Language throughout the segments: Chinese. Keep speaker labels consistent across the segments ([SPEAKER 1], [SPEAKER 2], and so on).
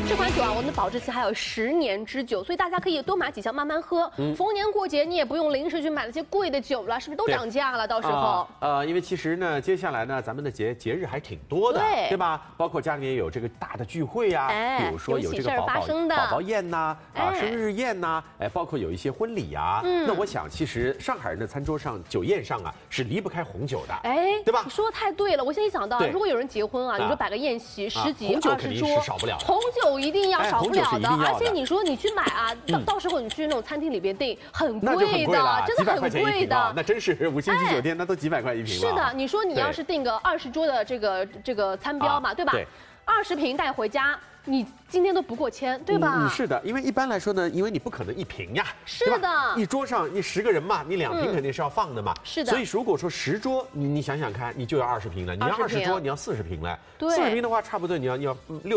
[SPEAKER 1] 这款酒啊，我们的保质期还有10年之久，所以大家可以多买几箱慢慢喝。逢年过节你也不用临时去买那些贵的酒了，是不是都涨价了？到时候
[SPEAKER 2] 因为其实呢，接下来呢，咱们的节日还挺多的，对吧？包括家里面有这个大的聚会呀，比如说有这个宝宝宴呐，生日宴呐，包括有一些婚礼呀。那我想，其实上海人的餐桌上、酒宴上啊，是离不开红酒的，对吧？
[SPEAKER 1] 你说的太对了，我现在一想到，如果有人结婚啊，你说摆个宴席，10几、20桌，
[SPEAKER 2] 少不了，
[SPEAKER 1] 红酒一定要少不了的。而且你说你去买啊，到时候你去那种餐厅里边订，很贵的，真的很贵的。
[SPEAKER 2] 那真是5星级酒店，那都几百块一瓶了。
[SPEAKER 1] 是的，你说你要是订个20桌的这个餐标嘛，对吧？20瓶带回家。你今天都不过千，对吧？
[SPEAKER 2] 是的，因为一般来说呢，因为你不可能1瓶呀，
[SPEAKER 1] 是的，
[SPEAKER 2] 一桌上你10个人嘛，你2瓶肯定是要放的嘛，
[SPEAKER 1] 是的。
[SPEAKER 2] 所以如果说10桌，你想想看，你就要20瓶了，你要20桌，你要40瓶了，40瓶的话，差不多你要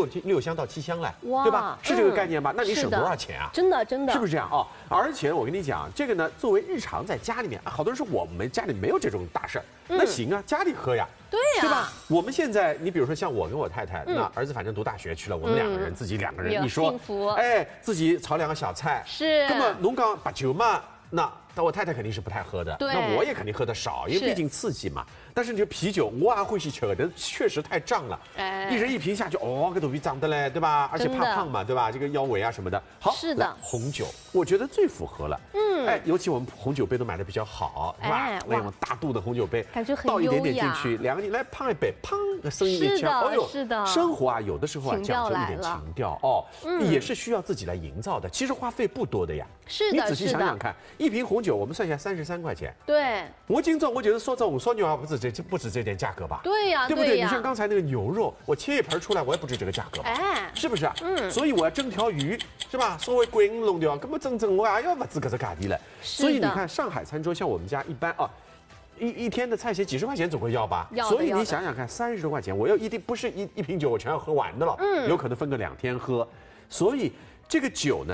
[SPEAKER 2] 6箱到7箱了，对吧？是这个概念吧？那你省多少钱啊？
[SPEAKER 1] 真的，
[SPEAKER 2] 是不是这样啊？而且我跟你讲，这个呢，作为日常在家里面，好多人说我们家里没有这种大事儿，那行啊，家里喝呀。对吧？我们现在，你比如说像我跟我太太，那儿子反正读大学去了，我们2个人自己2个人，你说，自己炒2个小菜，
[SPEAKER 1] 是。
[SPEAKER 2] 那么侬讲白酒嘛，那我太太肯定是不太喝的，那我也肯定喝的少，因为毕竟刺激嘛。但是你说啤酒，我还会去吃的，但确实太胀了，一人1瓶下去，这肚皮胀的嘞，对吧？而且怕胖嘛，对吧？这个腰围啊什么的。好，
[SPEAKER 1] 是的，
[SPEAKER 2] 红酒，我觉得最符合了。尤其我们红酒杯都买的比较好，是吧？那种大肚的红酒杯，
[SPEAKER 1] 感觉很
[SPEAKER 2] 倒一点点进去，2个人来碰一杯，砰，声音一敲，
[SPEAKER 1] 是的，
[SPEAKER 2] 生活啊，有的时候啊，讲究一点情调也是需要自己来营造的。其实花费不多的呀，
[SPEAKER 1] 是的，
[SPEAKER 2] 你仔细想想看，1瓶红酒我们算下33块钱。
[SPEAKER 1] 对，
[SPEAKER 2] 我今朝我就是说这说牛啊，不止这点价格吧？
[SPEAKER 1] 对呀，
[SPEAKER 2] 对不对？你像刚才那个牛肉，我切一盆出来，我也不止这个价格吧？是不是啊？所以我要蒸条鱼，是吧？稍微贵弄掉，根本整我也要不止搿只价钿了。所以你看，上海餐桌像我们家一般啊，一天的菜钱几10块钱总归要吧？所以你想想看，30多块钱，我要一定不是一瓶酒我全要喝完的了，有可能分个2天喝。所以这个酒呢。